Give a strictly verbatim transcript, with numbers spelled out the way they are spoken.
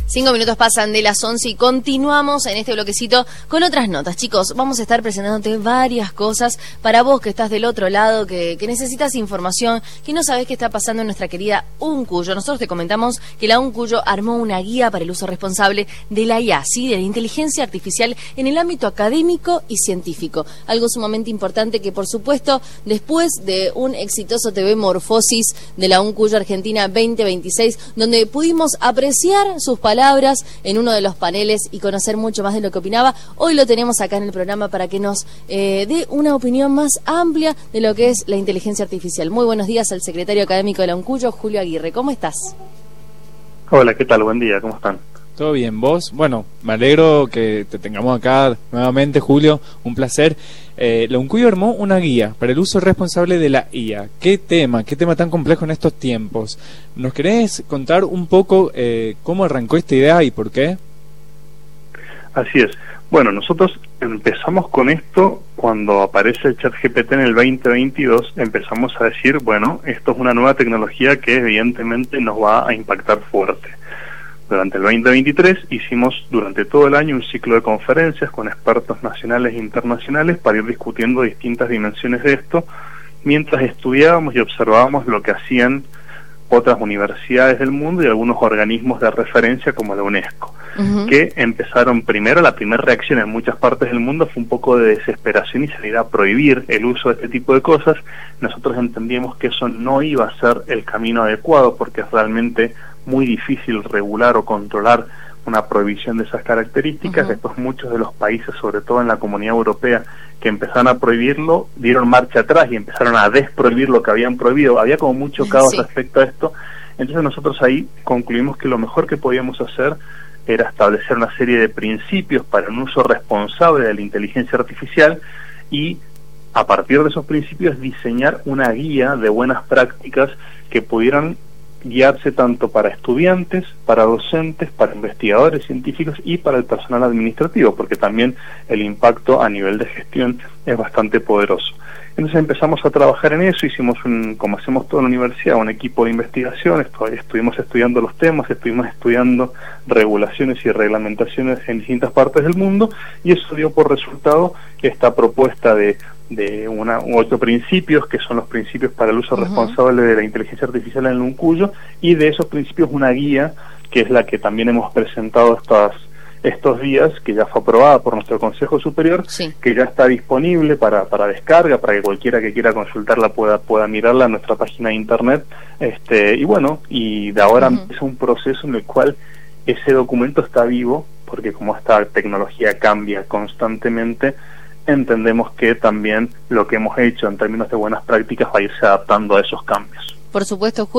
Cinco minutos pasan de las once y continuamos en este bloquecito con otras notas. Chicos, vamos a estar presentándote varias cosas para vos que estás del otro lado, que, que necesitas información, que no sabés qué está pasando en nuestra querida Uncuyo. Nosotros te comentamos que la Uncuyo armó una guía para el uso responsable de la I A, ¿sí? De la inteligencia artificial en el ámbito académico y científico. Algo sumamente importante que, por supuesto, después de un exitoso T V Morfosis de la Uncuyo Argentina veinte veintiséis, donde pudimos apreciar sus palabras en uno de los paneles y conocer mucho más de lo que opinaba. Hoy lo tenemos acá en el programa para que nos eh, dé una opinión más amplia de lo que es la inteligencia artificial. Muy buenos días al secretario académico de la Uncuyo, Julio Aguirre. ¿Cómo estás? Hola, ¿qué tal? Buen día, ¿cómo están? ¿Todo bien? ¿Vos? Bueno, me alegro que te tengamos acá nuevamente, Julio, un placer. Eh, la Uncuyo armó una guía para el uso responsable de la I A. ¿Qué tema? ¿Qué tema tan complejo en estos tiempos? ¿Nos querés contar un poco eh, cómo arrancó esta idea y por qué? Así es. Bueno, nosotros empezamos con esto cuando aparece el ChatGPT en el veinte veintidós. Empezamos a decir, bueno, esto es una nueva tecnología que evidentemente nos va a impactar fuerte. Durante el veinte veintitrés hicimos durante todo el año un ciclo de conferencias con expertos nacionales e internacionales para ir discutiendo distintas dimensiones de esto, mientras estudiábamos y observábamos lo que hacían otras universidades del mundo y algunos organismos de referencia como la UNESCO, uh-huh. que empezaron primero, la primera reacción en muchas partes del mundo fue un poco de desesperación y salir a prohibir el uso de este tipo de cosas. Nosotros entendíamos que eso no iba a ser el camino adecuado porque es realmente muy difícil regular o controlar una prohibición de esas características. Uh-huh. Después muchos de los países, sobre todo en la Comunidad Europea, que empezaron a prohibirlo, dieron marcha atrás y empezaron a desprohibir lo que habían prohibido. Había como mucho caos sí. respecto a esto. Entonces nosotros ahí concluimos que lo mejor que podíamos hacer era establecer una serie de principios para un uso responsable de la inteligencia artificial y a partir de esos principios diseñar una guía de buenas prácticas que pudieran guiarse tanto para estudiantes, para docentes, para investigadores científicos y para el personal administrativo, porque también el impacto a nivel de gestión es bastante poderoso. Entonces empezamos a trabajar en eso, hicimos, un, como hacemos toda la universidad, un equipo de investigación, estuvimos estudiando los temas, estuvimos estudiando regulaciones y reglamentaciones en distintas partes del mundo, y eso dio por resultado esta propuesta de de una ocho principios que son los principios para el uso uh-huh. responsable de la inteligencia artificial en el Uncuyo, y de esos principios una guía que es la que también hemos presentado estas estos días, que ya fue aprobada por nuestro Consejo Superior, sí. que ya está disponible para para descarga, para que cualquiera que quiera consultarla pueda pueda mirarla en nuestra página de internet, este y bueno, y de ahora uh-huh. empieza un proceso en el cual ese documento está vivo, porque como esta tecnología cambia constantemente, entendemos que también lo que hemos hecho en términos de buenas prácticas va a irse adaptando a esos cambios. Por supuesto,